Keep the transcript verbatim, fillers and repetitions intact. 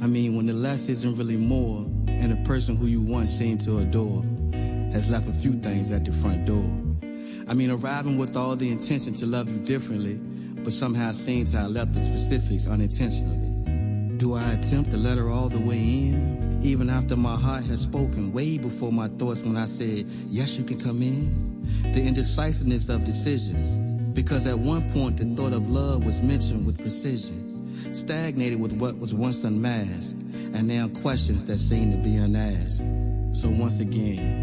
I mean, when the less isn't really more, and the person who you once seemed to adore has left a few things at the front door. I mean, arriving with all the intention to love you differently, but somehow seems to have left the specifics unintentionally. Do I attempt to let her all the way in, even after my heart has spoken way before my thoughts when I said, yes, you can come in? The indecisiveness of decisions, because at one point the thought of love was mentioned with precision, stagnated with what was once unmasked, and now questions that seem to be unasked. So once again,